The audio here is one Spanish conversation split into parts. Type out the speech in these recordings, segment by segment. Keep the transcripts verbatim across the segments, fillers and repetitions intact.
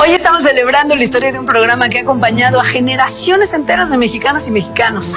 Hoy estamos celebrando la historia de un programa que ha acompañado a generaciones enteras de mexicanas y mexicanos.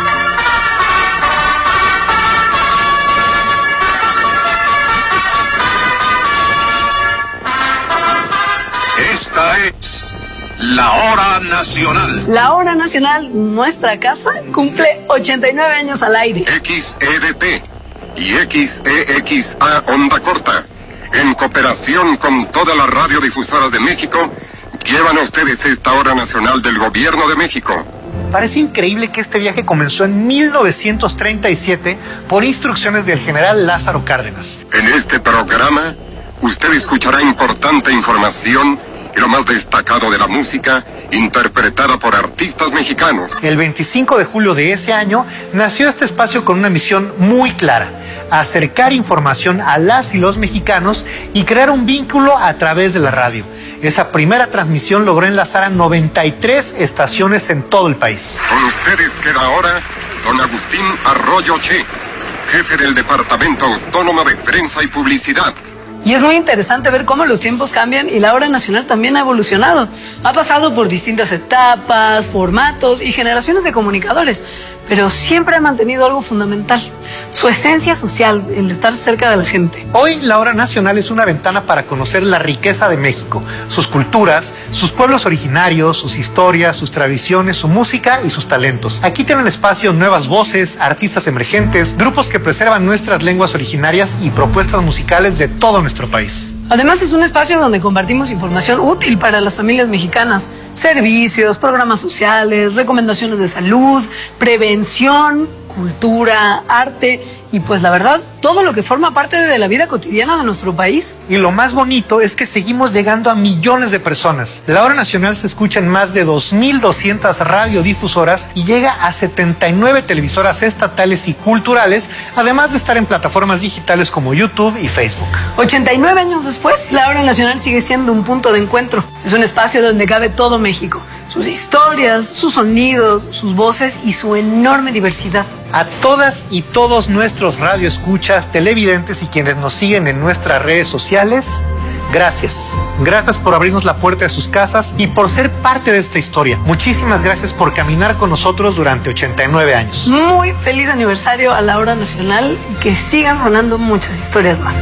Esta es la Hora Nacional. La Hora Nacional, nuestra casa, cumple ochenta y nueve años al aire. X E D T y X E X A Onda Corta, en cooperación con todas las radiodifusoras de México, llevan a ustedes esta Hora Nacional del Gobierno de México. Parece increíble que este viaje comenzó en mil novecientos treinta y siete por instrucciones del general Lázaro Cárdenas. En este programa, usted escuchará importante información y lo más destacado de la música interpretada por artistas mexicanos. El veinticinco de julio de ese año nació este espacio con una misión muy clara: acercar información a las y los mexicanos y crear un vínculo a través de la radio. Esa primera transmisión logró enlazar a noventa y tres estaciones en todo el país. Con ustedes queda ahora don Agustín Arroyo Che, jefe del Departamento Autónomo de Prensa y Publicidad. Y es muy interesante ver cómo los tiempos cambian y la Hora Nacional también ha evolucionado. Ha pasado por distintas etapas, formatos y generaciones de comunicadores, pero siempre ha mantenido algo fundamental: su esencia social, el estar cerca de la gente. Hoy la Hora Nacional es una ventana para conocer la riqueza de México, sus culturas, sus pueblos originarios, sus historias, sus tradiciones, su música y sus talentos. Aquí tienen espacio nuevas voces, artistas emergentes, grupos que preservan nuestras lenguas originarias y propuestas musicales de todo nuestro país. Además, es un espacio donde compartimos información útil para las familias mexicanas: servicios, programas sociales, recomendaciones de salud, prevención, cultura, arte y, pues la verdad, todo lo que forma parte de la vida cotidiana de nuestro país. Y lo más bonito es que seguimos llegando a millones de personas. La Hora Nacional se escucha en más de dos mil doscientas radiodifusoras y llega a setenta y nueve televisoras estatales y culturales, además de estar en plataformas digitales como YouTube y Facebook. ochenta y nueve años después, la Hora Nacional sigue siendo un punto de encuentro. Es un espacio donde cabe todo México: sus historias, sus sonidos, sus voces y su enorme diversidad. A todas y todos nuestros radioescuchas, televidentes y quienes nos siguen en nuestras redes sociales, gracias. Gracias por abrirnos la puerta de sus casas y por ser parte de esta historia. Muchísimas gracias por caminar con nosotros durante ochenta y nueve años. Muy feliz aniversario a la Hora Nacional y que sigan sonando muchas historias más.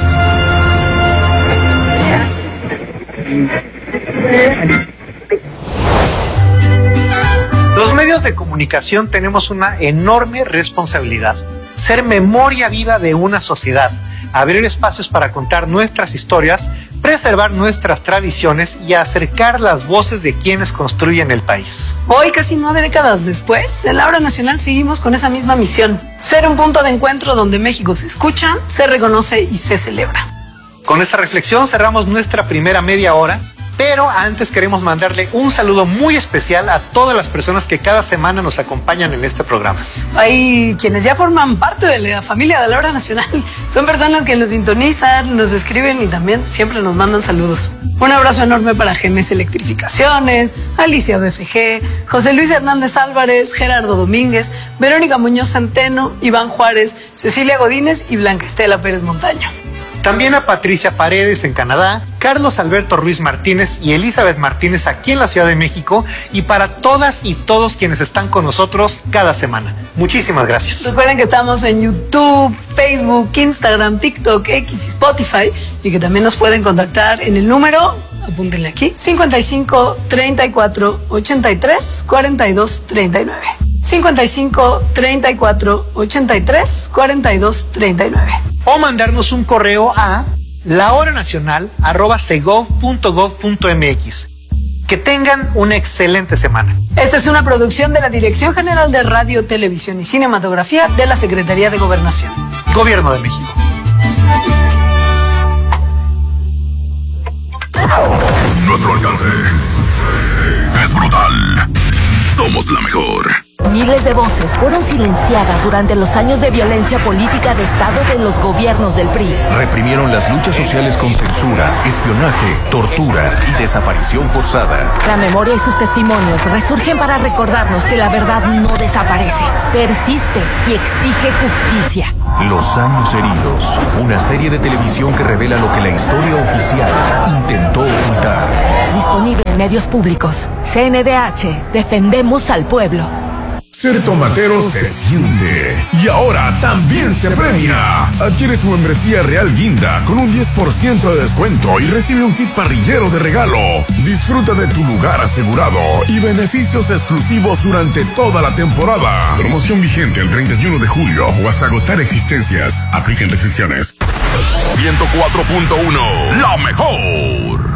Los medios de comunicación tenemos una enorme responsabilidad: ser memoria viva de una sociedad, abrir espacios para contar nuestras historias, preservar nuestras tradiciones y acercar las voces de quienes construyen el país. Hoy, casi nueve décadas después, en la Hora Nacional seguimos con esa misma misión: ser un punto de encuentro donde México se escucha, se reconoce y se celebra. Con esta reflexión cerramos nuestra primera media hora. Pero antes queremos mandarle un saludo muy especial a todas las personas que cada semana nos acompañan en este programa. Hay quienes ya forman parte de la familia de la Hora Nacional. Son personas que nos sintonizan, nos escriben y también siempre nos mandan saludos. Un abrazo enorme para G M S Electrificaciones, Alicia B F G, José Luis Hernández Álvarez, Gerardo Domínguez, Verónica Muñoz Centeno, Iván Juárez, Cecilia Godínez y Blanca Estela Pérez Montaño. También a Patricia Paredes en Canadá, Carlos Alberto Ruiz Martínez y Elizabeth Martínez aquí en la Ciudad de México, y para todas y todos quienes están con nosotros cada semana. Muchísimas gracias. Recuerden que estamos en YouTube, Facebook, Instagram, TikTok, X y Spotify, y que también nos pueden contactar en el número, apúntenle aquí, cincuenta y cinco, treinta y cuatro, ochenta y tres, cuarenta y dos, treinta y nueve. cincuenta y cinco, treinta y cuatro, ochenta y tres, cuarenta y dos, treinta y nueve. O mandarnos un correo a lahoranacional arroba segov punto gov punto mx. Que tengan una excelente semana. Esta es una producción de la Dirección General de Radio, Televisión y Cinematografía de la Secretaría de Gobernación. Gobierno de México. Nuestro alcance es brutal. Somos la mejor. Miles de voces fueron silenciadas durante los años de violencia política de Estado de los gobiernos del P R I. Reprimieron las luchas sociales con censura, espionaje, tortura y desaparición forzada. La memoria y sus testimonios resurgen para recordarnos que la verdad no desaparece, persiste y exige justicia. Los años heridos, una serie de televisión que revela lo que la historia oficial intentó ocultar. Disponible en medios públicos. C N D H, defendemos al pueblo. Ser tomatero se siente y ahora también se premia. Adquiere tu membresía Real Guinda con un diez por ciento de descuento y recibe un kit parrillero de regalo. Disfruta de tu lugar asegurado y beneficios exclusivos durante toda la temporada. Promoción vigente el treinta y uno de julio o hasta agotar existencias. Apliquen restricciones. ciento cuatro punto uno, la mejor.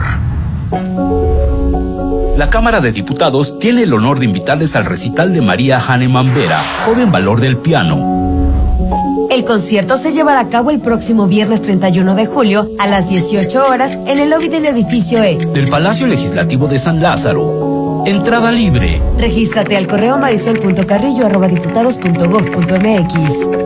La Cámara de Diputados tiene el honor de invitarles al recital de María Hahnemann Vera, joven valor del piano. El concierto se llevará a cabo el próximo viernes treinta y uno de julio a las dieciocho horas en el lobby del edificio E del Palacio Legislativo de San Lázaro. Entrada libre. Regístrate al correo marisol punto carrillo arroba diputados punto gob punto mx.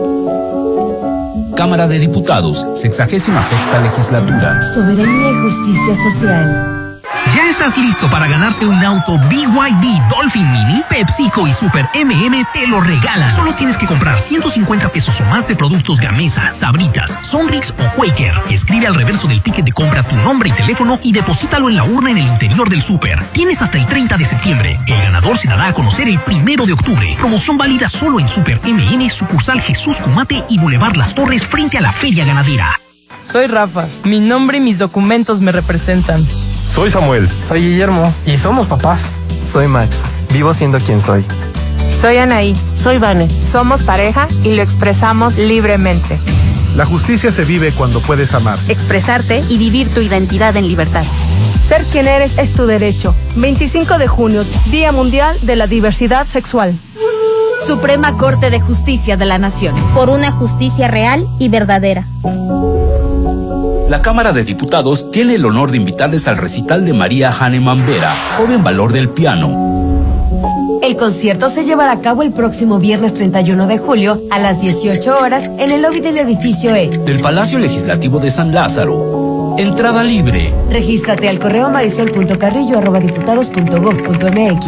Cámara de Diputados, sexagésima sexta legislatura. Soberanía y justicia social. ¿Ya estás listo para ganarte un auto B Y D Dolphin Mini? PepsiCo y Super M M te lo regalan. Solo tienes que comprar ciento cincuenta pesos o más de productos Gamesa, Sabritas, Sonrix o Quaker. Escribe al reverso del ticket de compra tu nombre y teléfono y deposítalo en la urna en el interior del súper. Tienes hasta el treinta de septiembre. El ganador se dará a conocer el primero de octubre. Promoción válida solo en Super M M, sucursal Jesús Cumate y Boulevard Las Torres frente a la Feria Ganadera. Soy Rafa. Mi nombre y mis documentos me representan. Soy Samuel. Soy Guillermo. Y somos papás. Soy Max. Vivo siendo quien soy. Soy Anaí. Soy Vane. Somos pareja y lo expresamos libremente. La justicia se vive cuando puedes amar, expresarte y vivir tu identidad en libertad. Ser quien eres es tu derecho. veinticinco de junio, Día Mundial de la Diversidad Sexual. Suprema Corte de Justicia de la Nación. Por una justicia real y verdadera. La Cámara de Diputados tiene el honor de invitarles al recital de María Hahnemann Vera, joven valor del piano. El concierto se llevará a cabo el próximo viernes treinta y uno de julio a las dieciocho horas en el lobby del edificio E del Palacio Legislativo de San Lázaro. Entrada libre. Regístrate al correo marisol punto carrillo arroba diputados punto gob punto mx.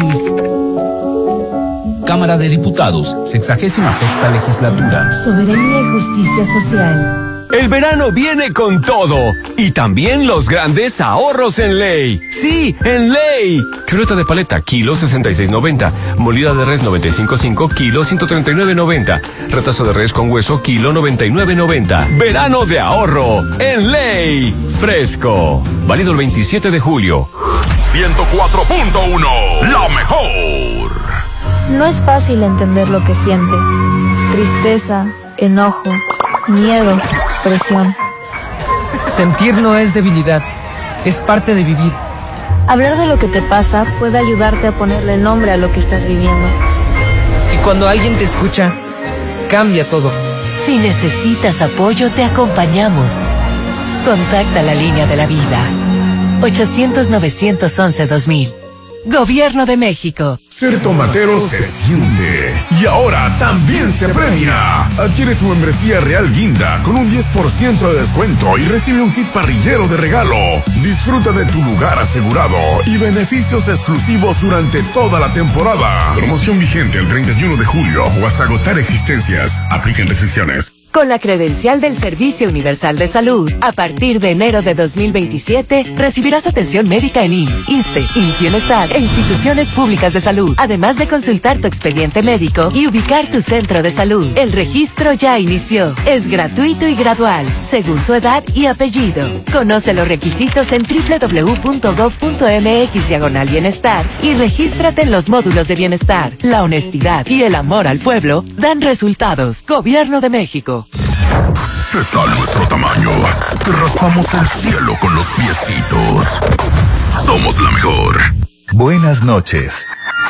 Cámara de Diputados, sexagésima sexta legislatura. Soberanía y justicia social. El verano viene con todo y también los grandes ahorros en Ley. Sí, en Ley. Chuleta de paleta, kilo sesenta y seis noventa. Molida de res noventa y cinco punto cinco, kilo ciento treinta y nueve noventa. Retazo de res con hueso, kilo noventa y nueve noventa. Verano de ahorro en Ley. Fresco. Válido el veintisiete de julio. ciento cuatro punto uno, la mejor. No es fácil entender lo que sientes. Tristeza, enojo, miedo, presión. Sentir no es debilidad, es parte de vivir. Hablar de lo que te pasa puede ayudarte a ponerle nombre a lo que estás viviendo. Y cuando alguien te escucha, cambia todo. Si necesitas apoyo, te acompañamos. Contacta la línea de la vida. ochocientos, novecientos once, dos mil. Gobierno de México. Ser tomatero se siente y ahora también se premia. Adquiere tu membresía Real Guinda con un diez por ciento de descuento y recibe un kit parrillero de regalo. Disfruta de tu lugar asegurado y beneficios exclusivos durante toda la temporada. Promoción vigente el treinta y uno de julio o hasta agotar existencias. Apliquen restricciones. Con la credencial del Servicio Universal de Salud, a partir de enero de dos mil veintisiete, recibirás atención médica en I M S S, ISSSTE, I M S S Bienestar e instituciones públicas de salud, además de consultar tu expediente médico y ubicar tu centro de salud. El registro ya inició. Es gratuito y gradual, según tu edad y apellido. Conoce los requisitos en doble u doble u doble u punto gob punto mx diagonal bienestar y regístrate en los módulos de bienestar. La honestidad y el amor al pueblo dan resultados. Gobierno de México. Está nuestro tamaño. Te raspamos el cielo con los piecitos. Somos la mejor. Buenas noches.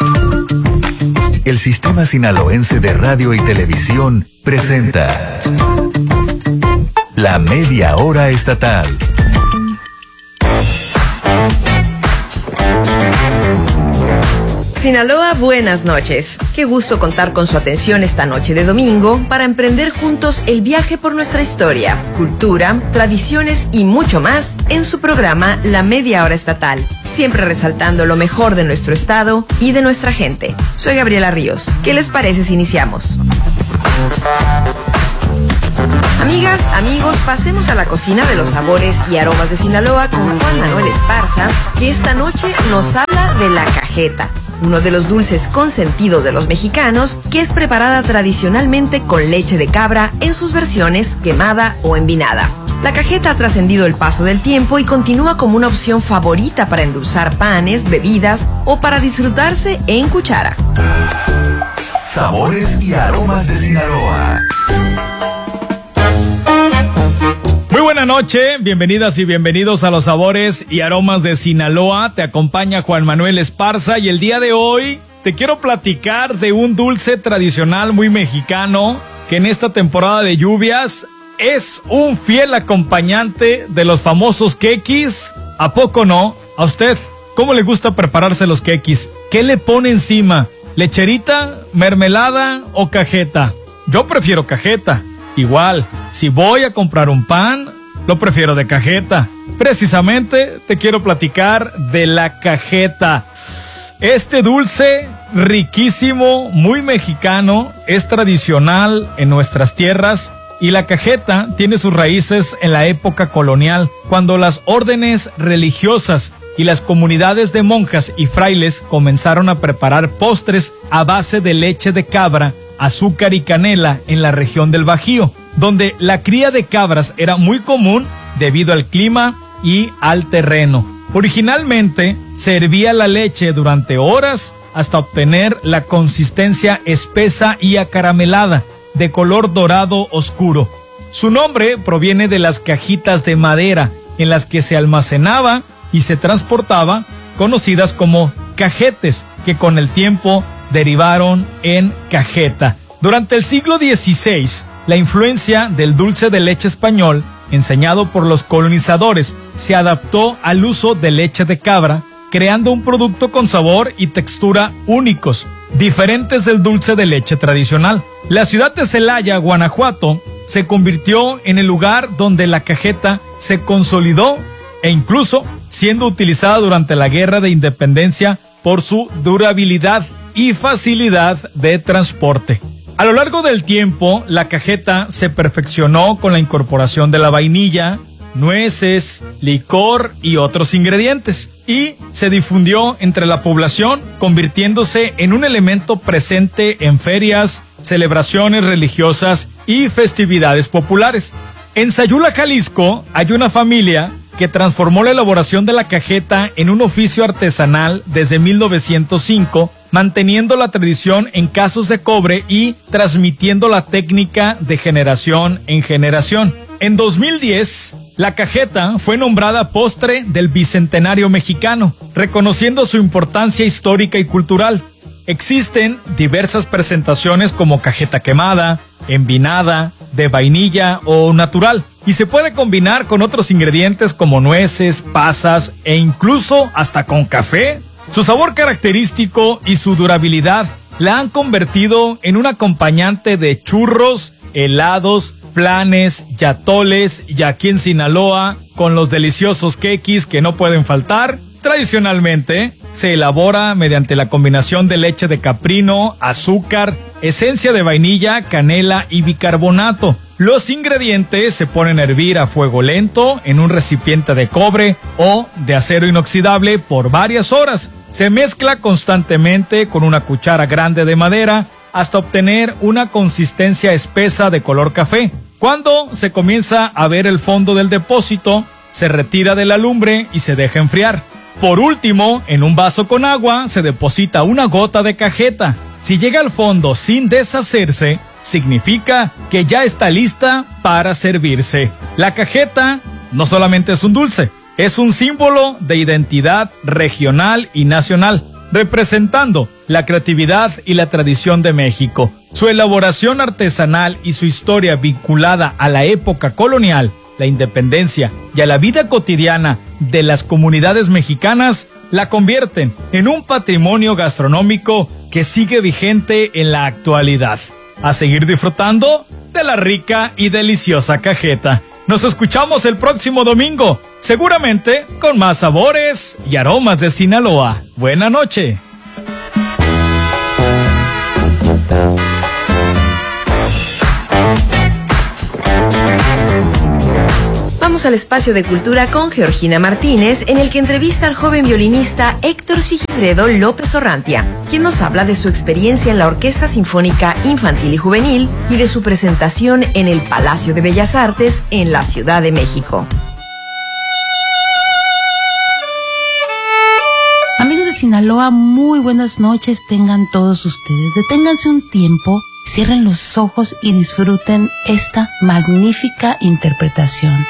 El Sistema Sinaloense de Radio y Televisión presenta La Media Hora Estatal. Sinaloa, buenas noches. Qué gusto contar con su atención esta noche de domingo para emprender juntos el viaje por nuestra historia, cultura, tradiciones y mucho más en su programa La Media Hora Estatal, siempre resaltando lo mejor de nuestro estado y de nuestra gente. Soy Gabriela Ríos. ¿Qué les parece si iniciamos? Amigas, amigos, pasemos a la cocina de los sabores y aromas de Sinaloa con Juan Manuel Esparza, que esta noche nos habla de la cajeta, uno de los dulces consentidos de los mexicanos, que es preparada tradicionalmente con leche de cabra en sus versiones quemada o envinada. La cajeta ha trascendido el paso del tiempo y continúa como una opción favorita para endulzar panes, bebidas o para disfrutarse en cuchara. Sabores y aromas de Sinaloa. Muy buena noche, bienvenidas y bienvenidos a los Sabores y Aromas de Sinaloa. Te acompaña Juan Manuel Esparza y el día de hoy te quiero platicar de un dulce tradicional muy mexicano que en esta temporada de lluvias es un fiel acompañante de los famosos quequis. ¿A poco no? ¿A usted cómo le gusta prepararse los quequis? ¿Qué le pone encima? ¿Lecherita, mermelada o cajeta? Yo prefiero cajeta. Igual, si voy a comprar un pan, lo prefiero de cajeta. Precisamente te quiero platicar de la cajeta. Este dulce riquísimo, muy mexicano, es tradicional en nuestras tierras y la cajeta tiene sus raíces en la época colonial, cuando las órdenes religiosas y las comunidades de monjas y frailes comenzaron a preparar postres a base de leche de cabra, azúcar y canela en la región del Bajío, donde la cría de cabras era muy común debido al clima y al terreno. Originalmente se hervía la leche durante horas hasta obtener la consistencia espesa y acaramelada, de color dorado oscuro. Su nombre proviene de las cajitas de madera en las que se almacenaba y se transportaba, conocidas como cajetes, que con el tiempo derivaron en cajeta. Durante el siglo dieciséis, la influencia del dulce de leche español, enseñado por los colonizadores, se adaptó al uso de leche de cabra, creando un producto con sabor y textura únicos, diferentes del dulce de leche tradicional. La ciudad de Celaya, Guanajuato, se convirtió en el lugar donde la cajeta se consolidó e incluso siendo utilizada durante la Guerra de Independencia por su durabilidad y facilidad de transporte. A lo largo del tiempo, la cajeta se perfeccionó con la incorporación de la vainilla, nueces, licor y otros ingredientes, y se difundió entre la población, convirtiéndose en un elemento presente en ferias, celebraciones religiosas y festividades populares. En Sayula, Jalisco, hay una familia que transformó la elaboración de la cajeta en un oficio artesanal desde mil novecientos cinco, manteniendo la tradición en casos de cobre y transmitiendo la técnica de generación en generación. En dos mil diez, la cajeta fue nombrada postre del Bicentenario mexicano, reconociendo su importancia histórica y cultural. Existen diversas presentaciones como cajeta quemada, envinada, de vainilla o natural, y se puede combinar con otros ingredientes como nueces, pasas e incluso hasta con café. Su sabor característico y su durabilidad la han convertido en un acompañante de churros, helados, flanes, yatoles y aquí en Sinaloa con los deliciosos quequis que no pueden faltar. Tradicionalmente se elabora mediante la combinación de leche de caprino, azúcar, esencia de vainilla, canela y bicarbonato. Los ingredientes se ponen a hervir a fuego lento en un recipiente de cobre o de acero inoxidable por varias horas. Se mezcla constantemente con una cuchara grande de madera hasta obtener una consistencia espesa de color café. Cuando se comienza a ver el fondo del depósito, se retira de la lumbre y se deja enfriar. Por último, en un vaso con agua se deposita una gota de cajeta. Si llega al fondo sin deshacerse, significa que ya está lista para servirse. La cajeta no solamente es un dulce, es un símbolo de identidad regional y nacional, representando la creatividad y la tradición de México. Su elaboración artesanal y su historia vinculada a la época colonial, la independencia y a la vida cotidiana de las comunidades mexicanas la convierten en un patrimonio gastronómico que sigue vigente en la actualidad. A seguir disfrutando de la rica y deliciosa cajeta. Nos escuchamos el próximo domingo, seguramente con más sabores y aromas de Sinaloa. Buena noche. Vamos al espacio de cultura con Georgina Martínez, en el que entrevista al joven violinista Héctor Sigifredo López Orrantia, quien nos habla de su experiencia en la Orquesta Sinfónica Infantil y Juvenil y de su presentación en el Palacio de Bellas Artes en la Ciudad de México. Amigos de Sinaloa, muy buenas noches tengan todos ustedes. Deténganse un tiempo, cierren los ojos y disfruten esta magnífica interpretación.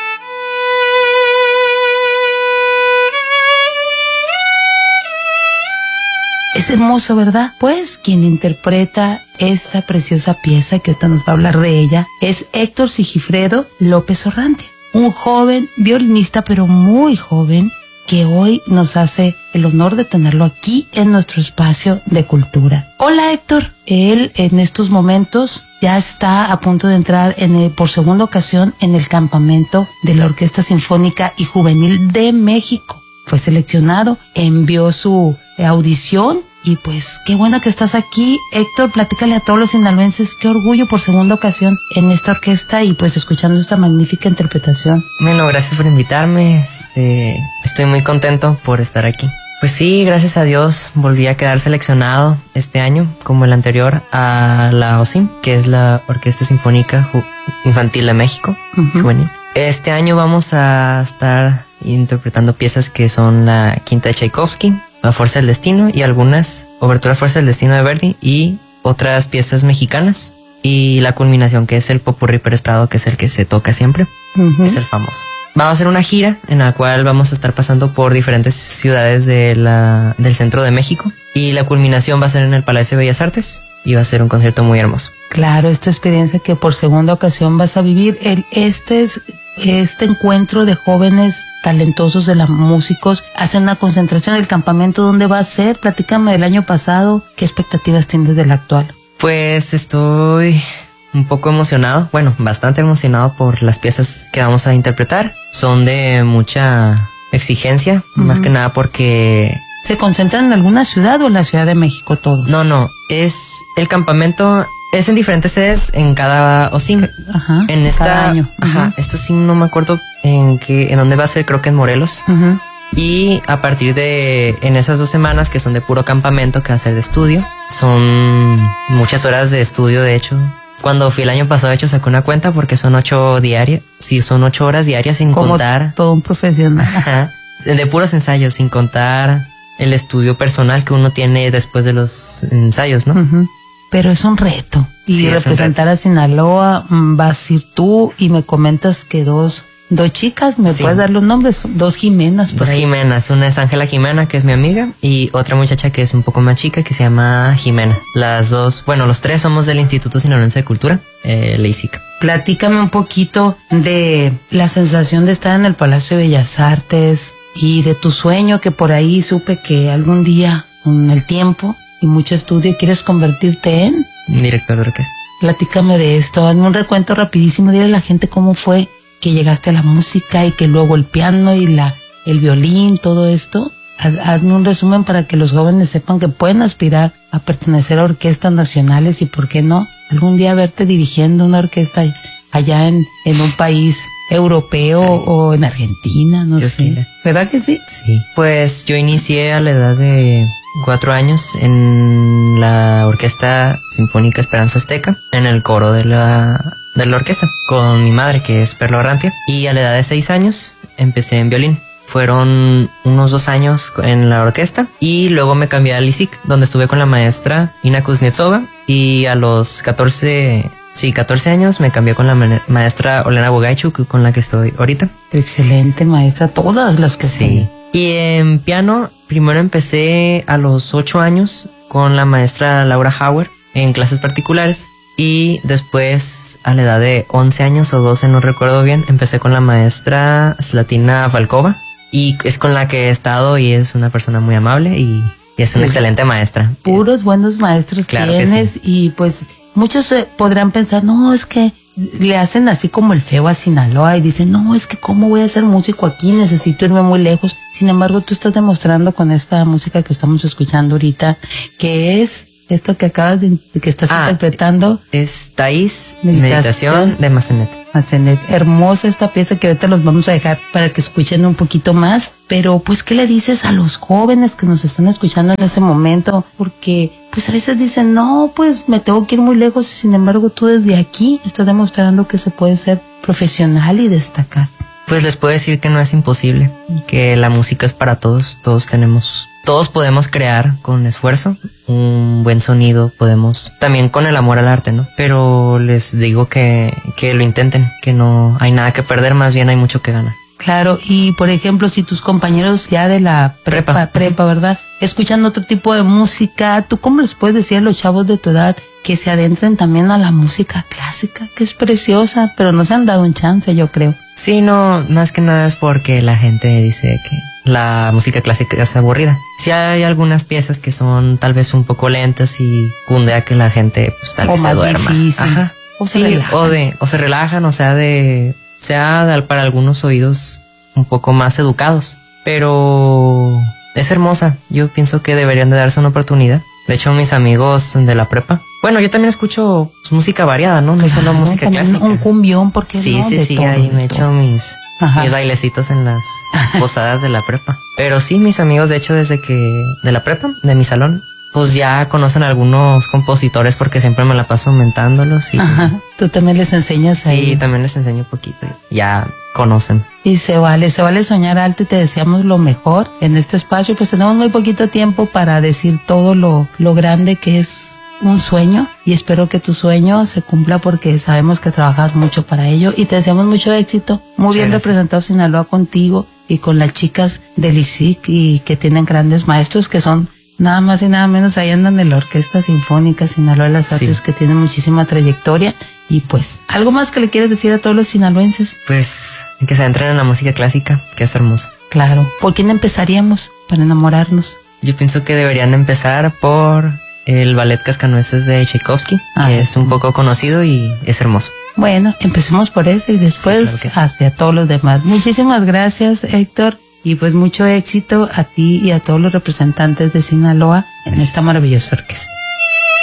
Es hermoso, ¿verdad? Pues quien interpreta esta preciosa pieza, que ahorita nos va a hablar de ella, es Héctor Sigifredo López Orrantia, un joven violinista, pero muy joven, que hoy nos hace el honor de tenerlo aquí en nuestro espacio de cultura. Hola, Héctor. Él en estos momentos ya está a punto de entrar en el, por segunda ocasión en el campamento de la Orquesta Sinfónica y Juvenil de México. Fue seleccionado, envió su audición y pues qué bueno que estás aquí. Héctor, platícale a todos los sinaloenses qué orgullo por segunda ocasión en esta orquesta y pues escuchando esta magnífica interpretación. Bueno, gracias por invitarme, este, estoy muy contento por estar aquí. Pues sí, gracias a Dios volví a quedar seleccionado este año, como el anterior, a la O S I M, que es la Orquesta Sinfónica Ju- Infantil de México, uh-huh. Juvenil. Este año vamos a estar interpretando piezas que son la Quinta de Tchaikovsky, La Fuerza del Destino y algunas Obertura Fuerza del Destino de Verdi y otras piezas mexicanas y la culminación que es el Popurrí Pérez Prado, que es el que se toca siempre, uh-huh. Es el famoso. Vamos a hacer una gira en la cual vamos a estar pasando por diferentes ciudades de la, del centro de México y la culminación va a ser en el Palacio de Bellas Artes y va a ser un concierto muy hermoso. Claro, esta experiencia que por segunda ocasión vas a vivir, el, este es este encuentro de jóvenes talentosos de la músicos, hacen una concentración. El campamento, ¿dónde va a ser? Platícame del año pasado, ¿qué expectativas tienes del actual? Pues estoy un poco emocionado, bueno, bastante emocionado por las piezas que vamos a interpretar. Son de mucha exigencia, uh-huh. Más que nada porque... ¿Se concentran en alguna ciudad o en la Ciudad de México todo? No, no, es el campamento... Es en diferentes sedes en cada O S I M. Ajá, en esta, cada año. Ajá, uh-huh. Esto sí no me acuerdo en qué, en dónde va a ser, creo que en Morelos. Uh-huh. Y a partir de, en esas dos semanas que son de puro campamento, que va a ser de estudio, son muchas horas de estudio, de hecho. Cuando fui el año pasado, de hecho, saqué una cuenta porque son ocho diarias. Sí, son ocho horas diarias sin Como contar. Todo un profesional. Ajá. De puros ensayos, sin contar el estudio personal que uno tiene después de los ensayos, ¿no? Uh-huh. Pero es un reto. Y sí, representar a Sinaloa, vas a ir tú y me comentas que dos, dos chicas, ¿me sí. puedes dar los nombres? Dos Jimenas. Dos ahí. Jimenas, una es Ángela Jimena, que es mi amiga, y otra muchacha que es un poco más chica, que se llama Jimena. Las dos, bueno, los tres somos del Instituto Sinaloense de Cultura, eh, la I S I C. Platícame un poquito de la sensación de estar en el Palacio de Bellas Artes y de tu sueño, que por ahí supe que algún día, en el tiempo y mucho estudio, quieres convertirte en director de orquesta. Platícame de esto, hazme un recuento rapidísimo, dile a la gente cómo fue que llegaste a la música y que luego el piano y la el violín, todo esto. Hazme un resumen para que los jóvenes sepan que pueden aspirar a pertenecer a orquestas nacionales y por qué no, algún día verte dirigiendo una orquesta allá en, en un país europeo Ay. o en Argentina, no Dios sé. Quiera. ¿Verdad que sí? Sí. Pues yo inicié a la edad de cuatro años en la Orquesta Sinfónica Esperanza Azteca, en el coro de la, de la orquesta, con mi madre, que es Perla Orrantia, y a la edad de seis años empecé en violín. Fueron unos dos años en la orquesta y luego me cambié al I S I C, donde estuve con la maestra Nina Kuznetsova, y a los catorce, sí, catorce años me cambié con la ma- maestra Olena Bogaichuk, con la que estoy ahorita. Excelente maestra, todas las que sí. Son. Y en piano, primero empecé a los ocho años con la maestra Laura Hauer en clases particulares. Y después, a la edad de once años o doce, no recuerdo bien, empecé con la maestra Slatina Falkova. Y es con la que he estado y es una persona muy amable y, y es una es excelente maestra. Puros buenos maestros claro tienes sí. Y pues muchos eh, podrán pensar, no, es que le hacen así como el feo a Sinaloa y dicen, no, es que cómo voy a ser músico aquí, necesito irme muy lejos. Sin embargo, tú estás demostrando con esta música que estamos escuchando ahorita que es Esto que acabas de, de que estás Ah, interpretando. Es Thais, Meditación. Meditación de Massenet. Massenet. Hermosa esta pieza que ahorita los vamos a dejar para que escuchen un poquito más. Pero pues, ¿qué le dices a los jóvenes que nos están escuchando en ese momento? Porque pues a veces dicen, no, pues me tengo que ir muy lejos. Sin embargo, tú desde aquí estás demostrando que se puede ser profesional y destacar. Pues les puedo decir que no es imposible, que la música es para todos, todos tenemos, todos podemos crear con esfuerzo un buen sonido, podemos, también con el amor al arte, ¿no? Pero les digo que, que lo intenten, que no hay nada que perder, más bien hay mucho que ganar. Claro, y por ejemplo, si tus compañeros ya de la prepa, prepa, prepa, ¿verdad? Escuchan otro tipo de música, ¿tú cómo les puedes decir a los chavos de tu edad que se adentren también a la música clásica, que es preciosa, pero no se han dado un chance, yo creo? Sí, no, más que nada es porque la gente dice que la música clásica es aburrida. Sí hay algunas piezas que son tal vez un poco lentas y cunde a que la gente pues tal o vez se duerma. Difícil. Ajá. O sí, se relajan. o de, o se relajan, o sea de, sea de, para algunos oídos un poco más educados. Pero es hermosa. Yo pienso que deberían de darse una oportunidad. De hecho, mis amigos de la prepa. Bueno, yo también escucho pues, música variada, ¿no? No claro, solo música clásica. Un cumbión, porque sí, no, sí, de sí, todo, ahí me he todo. hecho mis, mis bailecitos en las posadas de la prepa. Pero sí, mis amigos, de hecho, desde que de la prepa, de mi salón, pues ya conocen algunos compositores porque siempre me la paso aumentándolos. Y ajá, tú también les enseñas ahí. Sí, también les enseño un poquito. Ya conocen. Y se vale, se vale soñar alto y te deseamos lo mejor en este espacio. Pues tenemos muy poquito tiempo para decir todo lo, lo grande que es un sueño, y espero que tu sueño se cumpla porque sabemos que trabajas mucho para ello y te deseamos mucho éxito. Muy Muchas bien gracias. Representado Sinaloa contigo y con las chicas del I S I C y que tienen grandes maestros que son nada más y nada menos, ahí andan de la Orquesta Sinfónica Sinaloa de las Artes, sí, que tiene muchísima trayectoria. Y pues, ¿algo más que le quieres decir a todos los sinaloenses? Pues, que se entren en la música clásica, que es hermosa. Claro. ¿Por quién empezaríamos para enamorarnos? Yo pienso que deberían empezar por el ballet Cascanueces de Tchaikovsky, ah, que es un poco conocido y es hermoso. Bueno, empecemos por ese y después sí, claro sí. hacia todos los demás. Muchísimas gracias, Héctor. Y pues mucho éxito a ti y a todos los representantes de Sinaloa en esta maravillosa orquesta.